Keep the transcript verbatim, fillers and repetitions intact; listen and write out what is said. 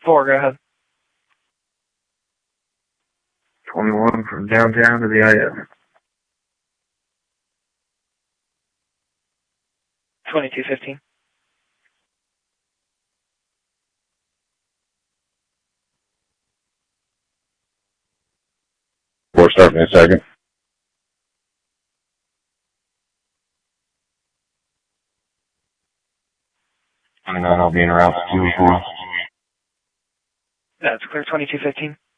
four, go ahead. twenty-one from downtown to the I S. twenty-two fifteen. Four starting in a second. twenty-nine, I'll be in route to two oh four. That's clear, twenty-two fifteen.